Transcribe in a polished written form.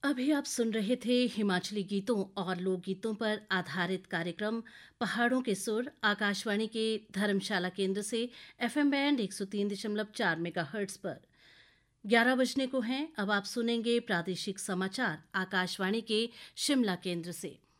अभी आप सुन रहे थे हिमाचली गीतों और लोकगीतों पर आधारित कार्यक्रम पहाड़ों के सुर आकाशवाणी के धर्मशाला केंद्र से एफएम बैंड 103.4 मेगाहर्ट्ज पर। 11 बजने को हैं। अब आप सुनेंगे प्रादेशिक समाचार आकाशवाणी के शिमला केंद्र से।